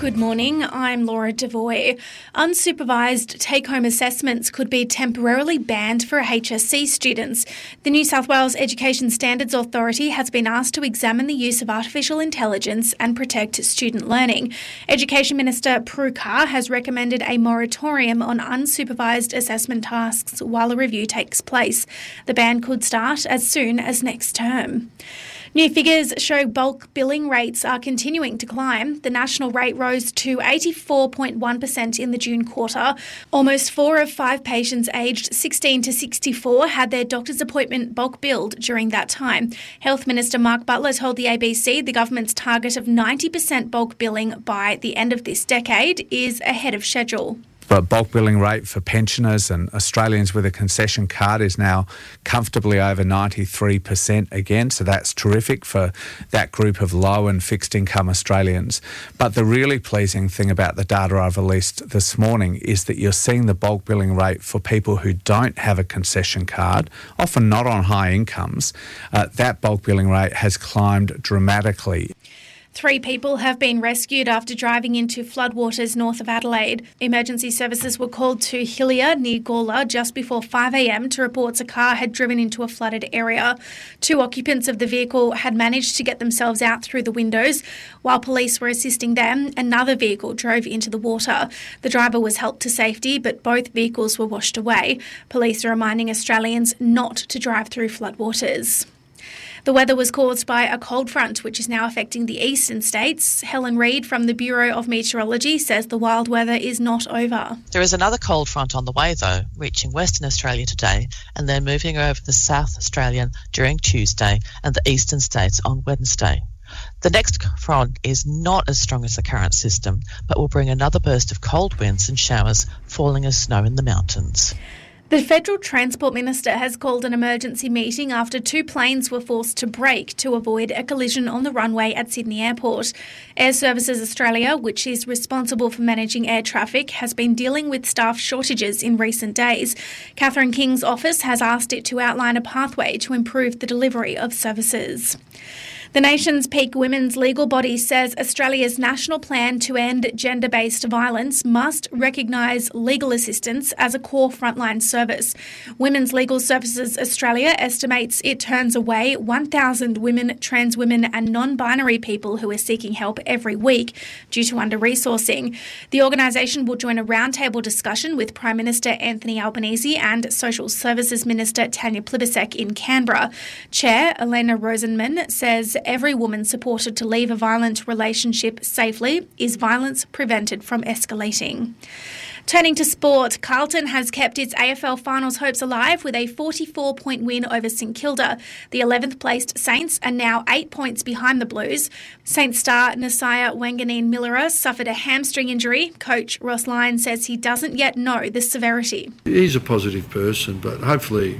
Good morning, I'm Laura Devoy. Unsupervised take-home assessments could be temporarily banned for HSC students. The New South Wales Education Standards Authority has been asked to examine the use of artificial intelligence and protect student learning. Education Minister Prue Car has recommended a moratorium on unsupervised assessment tasks while a review takes place. The ban could start as soon as next term. New figures show bulk billing rates are continuing to climb. The national rate rose to 84.1% in the June quarter. Almost 4 of 5 patients aged 16 to 64 had their doctor's appointment bulk billed during that time. Health Minister Mark Butler told the ABC the government's target of 90% bulk billing by the end of this decade is ahead of schedule. The bulk billing rate for pensioners and Australians with a concession card is now comfortably over 93% again, so that's terrific for that group of low and fixed income Australians. But the really pleasing thing about the data I've released this morning is that you're seeing the bulk billing rate for people who don't have a concession card, often not on high incomes. That bulk billing rate has climbed dramatically. 3 people have been rescued after driving into floodwaters north of Adelaide. Emergency services were called to Hillier near Gawler just before 5 a.m. to report a car had driven into a flooded area. 2 occupants of the vehicle had managed to get themselves out through the windows. While police were assisting them, another vehicle drove into the water. The driver was helped to safety, but both vehicles were washed away. Police are reminding Australians not to drive through floodwaters. The weather was caused by a cold front, which is now affecting the eastern states. Helen Reid from the Bureau of Meteorology says the wild weather is not over. There is another cold front on the way, though, reaching Western Australia today and then moving over the South Australian during Tuesday and the eastern states on Wednesday. The next front is not as strong as the current system, but will bring another burst of cold winds and showers, falling as snow in the mountains. The Federal Transport Minister has called an emergency meeting after 2 planes were forced to brake to avoid a collision on the runway at Sydney Airport. Air Services Australia, which is responsible for managing air traffic, has been dealing with staff shortages in recent days. Catherine King's office has asked it to outline a pathway to improve the delivery of services. The nation's peak women's legal body says Australia's national plan to end gender-based violence must recognise legal assistance as a core frontline service. Women's Legal Services Australia estimates it turns away 1,000 women, trans women and non-binary people who are seeking help every week due to under-resourcing. The organisation will join a roundtable discussion with Prime Minister Anthony Albanese and Social Services Minister Tanya Plibersek in Canberra. Chair Elena Rosenman says every woman supported to leave a violent relationship safely is violence prevented from escalating. Turning to sport, Carlton has kept its AFL finals hopes alive with a 44-point win over St Kilda. The 11th placed Saints are now 8 points behind the Blues. Saints star Nasiah Wanganeen-Millera suffered a hamstring injury. Coach Ross Lyon says he doesn't yet know the severity. He's a positive person, but hopefully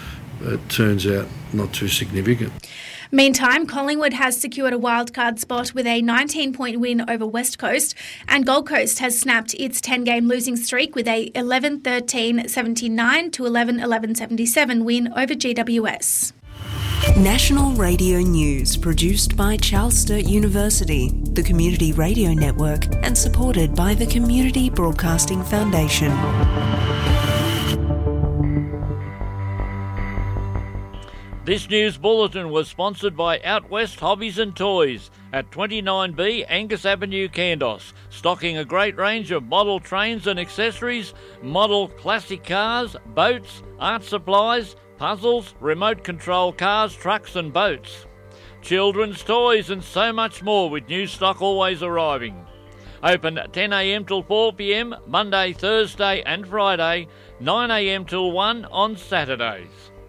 it turns out not too significant. Meantime, Collingwood has secured a wildcard spot with a 19-point win over West Coast, and Gold Coast has snapped its 10-game losing streak with a 11-13-79 to 11-11-77 win over GWS. National Radio News, produced by Charles Sturt University, the Community Radio Network, and supported by the Community Broadcasting Foundation. This news bulletin was sponsored by Out West Hobbies and Toys at 29B Angus Avenue, Kandos, stocking a great range of model trains and accessories, model classic cars, boats, art supplies, puzzles, remote control cars, trucks and boats, children's toys and so much more, with new stock always arriving. Open 10am till 4pm, Monday, Thursday and Friday, 9am till 1 on Saturdays.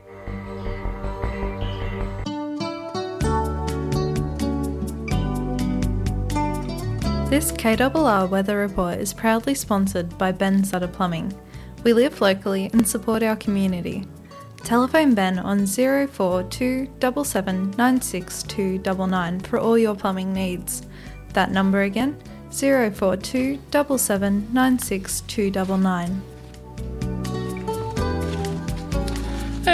This KRR Weather Report is proudly sponsored by Ben Sutter Plumbing. We live locally and support our community. Telephone Ben on 042 77 962 99 for all your plumbing needs. That number again, 042 77 962 99.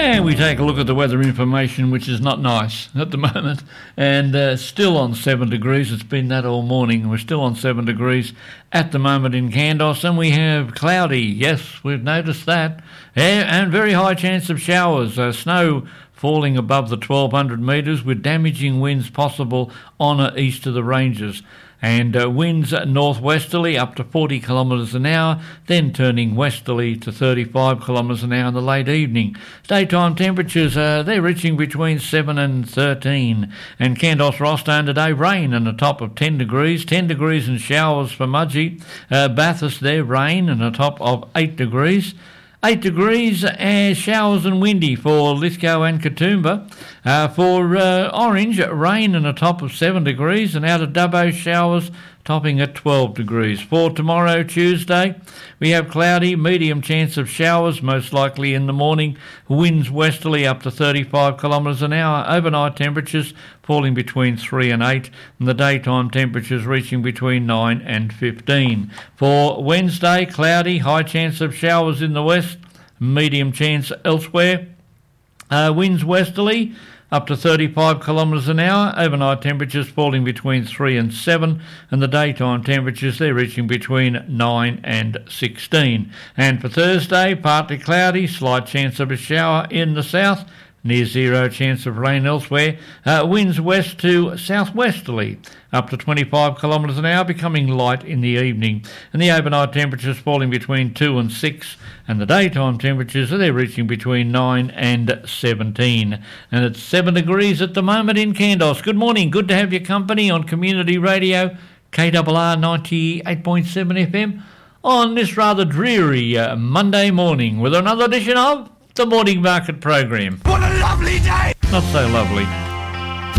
And we take a look at the weather information, which is not nice at the moment, and still on 7 degrees. It's been that all morning. We're still on 7 degrees at the moment in Kandos, and we have cloudy. Yes, we've noticed that. And very high chance of showers. Snow falling above the 1,200 metres with damaging winds possible on east of the ranges. And winds northwesterly up to 40 kilometres an hour, then turning westerly to 35 kilometres an hour in the late evening. Daytime temperatures, they're reaching between 7 and 13. And Kandos Rostone today, rain and a top of 10 degrees. 10 degrees and showers for Mudgee. Bathurst there, rain and a top of 8 degrees. 8 degrees and showers and windy for Lithgow and Katoomba. For Orange, rain and a top of 7 degrees, and out of Dubbo, showers topping at 12 degrees. For tomorrow, Tuesday, we have cloudy, medium chance of showers, most likely in the morning. Winds westerly up to 35 kilometres an hour. Overnight temperatures falling between 3 and 8, and the daytime temperatures reaching between 9 and 15. For Wednesday, cloudy, high chance of showers in the west, medium chance elsewhere. Winds westerly up to 35 kilometres an hour. Overnight temperatures falling between 3 and 7, and the daytime temperatures, they're reaching between 9 and 16. And for Thursday, partly cloudy, slight chance of a shower in the south, near zero chance of rain elsewhere. Winds west to southwesterly up to 25 kilometres an hour, becoming light in the evening. And the overnight temperatures falling between 2 and 6, and the daytime temperatures, they're reaching between 9 and 17. And it's 7 degrees at the moment in Kandos. Good morning, good to have your company on Community Radio, KRR 98.7 FM, on this rather dreary Monday morning with another edition of the Morning Market Program. What a lovely day! Not so lovely.